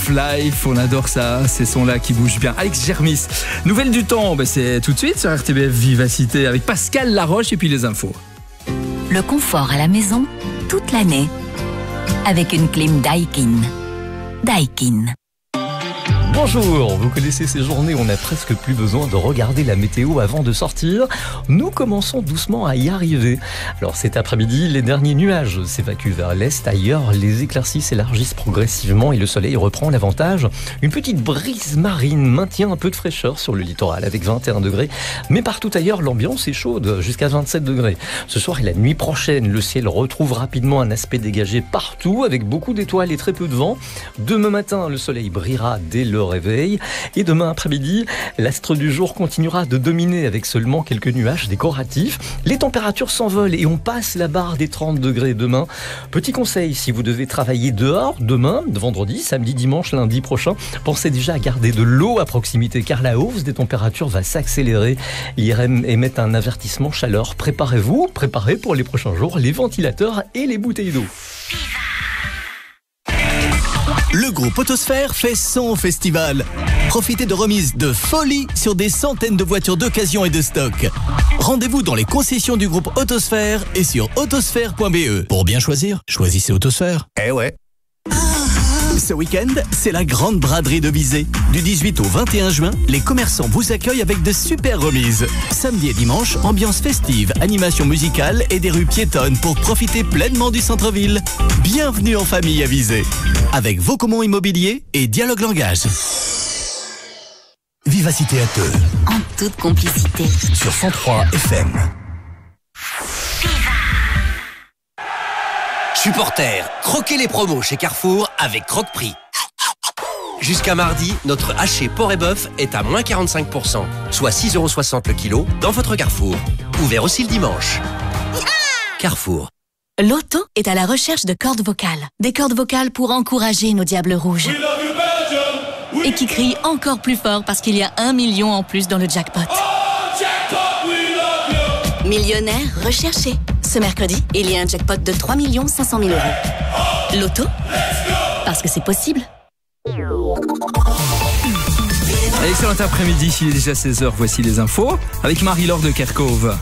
of Life, on adore ça, ces sons-là qui bougent bien. Alex Germis, nouvelle du temps, c'est tout de suite sur RTBF Vivacité avec Pascal Laroche et puis les infos. Le confort à la maison, toute l'année, avec une clim Daikin. Daikin. Bonjour, vous connaissez ces journées où on n'a presque plus besoin de regarder la météo avant de sortir. Nous commençons doucement à y arriver. Alors cet après-midi, les derniers nuages s'évacuent vers l'est. Ailleurs, les éclaircies s'élargissent progressivement et le soleil reprend l'avantage. Une petite brise marine maintient un peu de fraîcheur sur le littoral avec 21 degrés. Mais partout ailleurs, l'ambiance est chaude, jusqu'à 27 degrés. Ce soir et la nuit prochaine, le ciel retrouve rapidement un aspect dégagé partout avec beaucoup d'étoiles et très peu de vent. Demain matin, le soleil brillera dès le réveil et demain après-midi, l'astre du jour continuera de dominer avec seulement quelques nuages décoratifs. Les températures s'envolent et on passe la barre des 30 degrés demain. Petit conseil, si vous devez travailler dehors demain, vendredi, samedi, dimanche, lundi prochain, pensez déjà à garder de l'eau à proximité car la hausse des températures va s'accélérer. L'IRM émet un avertissement chaleur. Préparez pour les prochains jours les ventilateurs et les bouteilles d'eau. Le groupe Autosphère fait son festival. Profitez de remises de folie sur des centaines de voitures d'occasion et de stock. Rendez-vous dans les concessions du groupe Autosphère et sur autosphère.be. Pour bien choisir, choisissez Autosphère. Eh ouais. Ce week-end, c'est la grande braderie de Visé. Du 18 au 21 juin, les commerçants vous accueillent avec de super remises. Samedi et dimanche, ambiance festive, animation musicale et des rues piétonnes pour profiter pleinement du centre-ville. Bienvenue en famille à Visé. Avec Vaucomont Immobilier et Dialogue Langage. Vivacité à deux. En toute complicité. Sur 103 FM. Supporters, croquez les promos chez Carrefour avec Croque-Prix. Jusqu'à mardi, notre haché porc et bœuf est à moins 45%, soit 6,60€ le kilo dans votre Carrefour. Ouvert aussi le dimanche. Carrefour. Loto est à la recherche de cordes vocales. Des cordes vocales pour encourager nos diables rouges. Et qui crient encore plus fort parce qu'il y a 1 million en plus dans le jackpot. Millionnaire recherché. Ce mercredi, il y a un jackpot de 3 500 000 €. Loto, parce que c'est possible. Excellent après-midi, il est déjà 16h, voici les infos avec Marie-Laure de Kerkhove.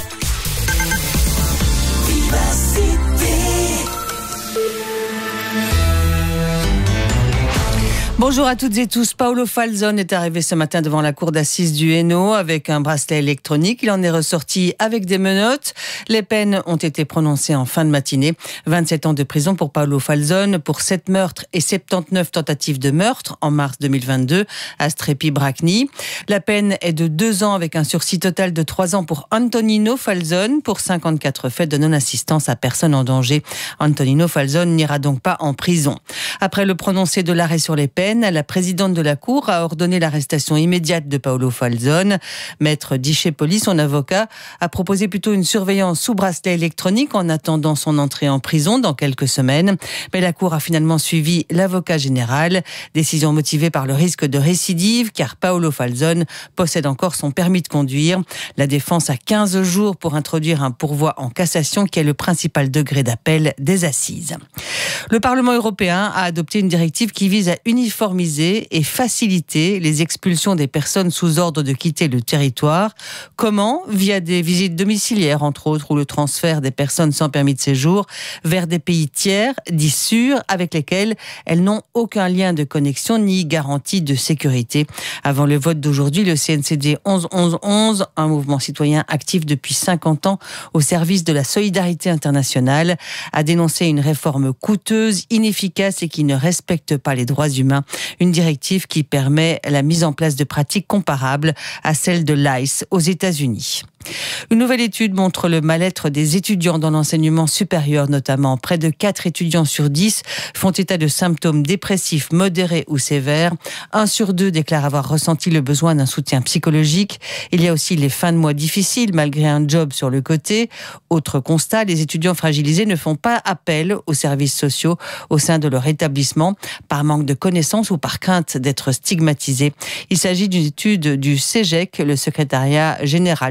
Bonjour à toutes et tous. Paolo Falzone est arrivé ce matin devant la cour d'assises du Hainaut avec un bracelet électronique. Il en est ressorti avec des menottes. Les peines ont été prononcées en fin de matinée. 27 ans de prison pour Paolo Falzone pour 7 meurtres et 79 tentatives de meurtre en mars 2022 à Strépy-Bracni. La peine est de 2 ans avec un sursis total de 3 ans pour Antonino Falzone pour 54 faits de non-assistance à personne en danger. Antonino Falzone n'ira donc pas en prison. Après le prononcé de l'arrêt sur les peines, la présidente de la Cour a ordonné l'arrestation immédiate de Paolo Falzone. Maître Dichepoli, son avocat, a proposé plutôt une surveillance sous bracelet électronique en attendant son entrée en prison dans quelques semaines. Mais la Cour a finalement suivi l'avocat général. Décision motivée par le risque de récidive, car Paolo Falzone possède encore son permis de conduire. La défense a 15 jours pour introduire un pourvoi en cassation qui est le principal degré d'appel des assises. Le Parlement européen a adopté une directive qui vise à uniformiser et faciliter les expulsions des personnes sous ordre de quitter le territoire. Comment ? Via des visites domiciliaires, entre autres, ou le transfert des personnes sans permis de séjour vers des pays tiers, dits sûrs, avec lesquels elles n'ont aucun lien de connexion ni garantie de sécurité. Avant le vote d'aujourd'hui, le CNCD 11-11-11, un mouvement citoyen actif depuis 50 ans au service de la solidarité internationale, a dénoncé une réforme coûteuse, inefficace et qui ne respecte pas les droits humains. Une directive qui permet la mise en place de pratiques comparables à celles de l'ICE aux États-Unis. Une nouvelle étude montre le mal-être des étudiants dans l'enseignement supérieur notamment. Près de 4 étudiants sur 10 font état de symptômes dépressifs modérés ou sévères. 1 sur 2 déclare avoir ressenti le besoin d'un soutien psychologique. Il y a aussi les fins de mois difficiles malgré un job sur le côté. Autre constat, les étudiants fragilisés ne font pas appel aux services sociaux au sein de leur établissement par manque de connaissances ou par crainte d'être stigmatisés. Il s'agit d'une étude du CEGEC, le secrétariat général de l'enseignement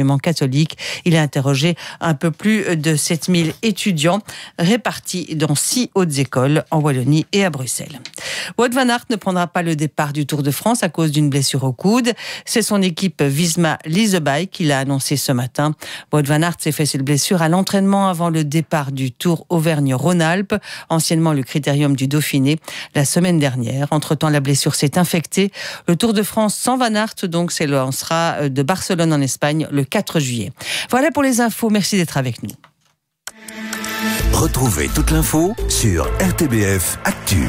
l'enseignement catholique. Il a interrogé un peu plus de 7000 étudiants répartis dans 6 hautes écoles en Wallonie et à Bruxelles. Wout van Aert ne prendra pas le départ du Tour de France à cause d'une blessure au coude. C'est son équipe Visma Leasebike qui l'a annoncé ce matin. Wout van Aert s'est fait cette blessure à l'entraînement avant le départ du Tour Auvergne-Rhône-Alpes, anciennement le Critérium du Dauphiné, la semaine dernière. Entre-temps, la blessure s'est infectée. Le Tour de France sans Van Aert donc s'élancera de Barcelone en Espagne le 4 juillet. Voilà pour les infos. Merci d'être avec nous. Retrouvez toute l'info sur RTBF Actu.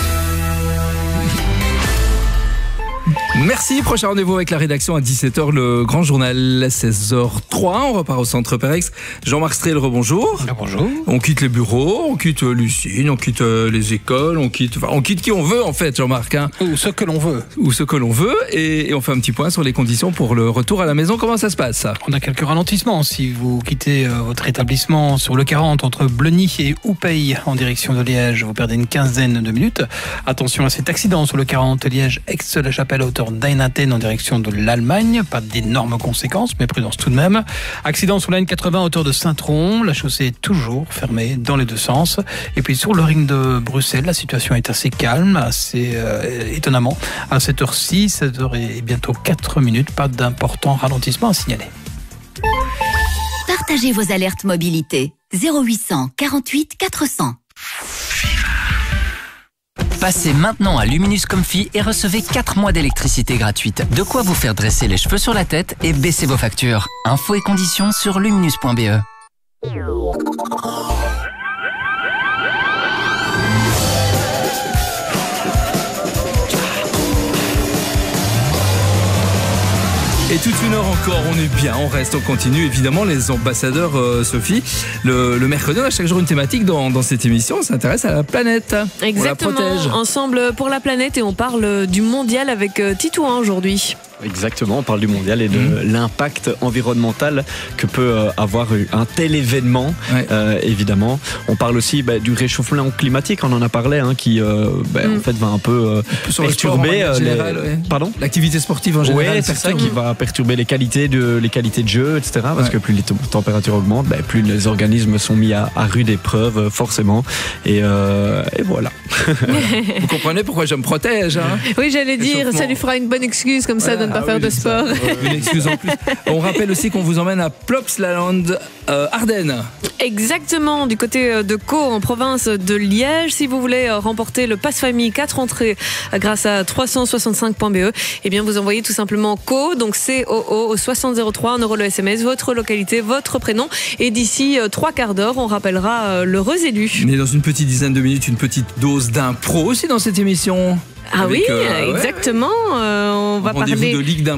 Merci, prochain rendez-vous avec la rédaction à 17h, le grand journal à 16h03. On repart au centre Perex. Jean-Marc Strel, rebonjour. Bonjour. On quitte les bureaux, on quitte Lucine, on quitte les écoles, on quitte qui on veut en fait, Jean-Marc. Hein. Ou ce que l'on veut. Ou ce que l'on veut. Et on fait un petit point sur les conditions pour le retour à la maison. Comment ça se passe? On a quelques ralentissements. Si vous quittez votre établissement sur le 40 entre Bleny et Oupeil en direction de Liège, vous perdez une quinzaine de minutes. Attention à cet accident sur le 40 Liège-Aix-la-Chapelle à hauteur d'Einaten en direction de l'Allemagne. Pas d'énormes conséquences, mais prudence tout de même. Accident sur la N80 à hauteur de Saint-Tron. La chaussée est toujours fermée dans les deux sens. Et puis sur le ring de Bruxelles, la situation est assez calme, assez étonnamment. À 7h06, 7h et bientôt 4 minutes, pas d'important ralentissement à signaler. Partagez vos alertes mobilité. 0800 48 400. Passez maintenant à Luminus Comfy et recevez 4 mois d'électricité gratuite. De quoi vous faire dresser les cheveux sur la tête et baisser vos factures. Infos et conditions sur luminus.be. Et toute une heure encore, on est bien, on reste, on continue. Évidemment, les ambassadeurs, Sophie, le mercredi, on a chaque jour une thématique dans cette émission. On s'intéresse à la planète. Exactement, on la protège. Ensemble pour la planète, et on parle du mondial avec Titouan aujourd'hui. Exactement, on parle du mondial et de l'impact environnemental que peut avoir un tel événement, évidemment. On parle aussi du réchauffement climatique, on en a parlé, qui en fait va un peu perturber Pardon ? L'activité sportive en général. Oui, c'est ça qui va perturber les qualités de jeu, etc. Parce que plus les températures augmentent, plus les organismes sont mis à rude épreuve, forcément. Et voilà. Vous comprenez pourquoi je me protège, hein ? Oui, j'allais dire, ça lui fera une bonne excuse comme ça de ne pas faire de sport. Une excuse en plus. On rappelle aussi qu'on vous emmène à Plopsaland, Ardennes. Exactement, du côté de Caux, en province de Liège. Si vous voulez remporter le pass famille 4 entrées grâce à 365.be, eh bien vous envoyez tout simplement Caux, donc COO au 6003, 1 euro le SMS, votre localité, votre prénom. Et d'ici 3 quarts d'heure, on rappellera l'heureux élu. Mais dans une petite dizaine de minutes, une petite dose d'impro aussi dans cette émission. Ah avec, oui, exactement. On va parler de Ligue d'impro.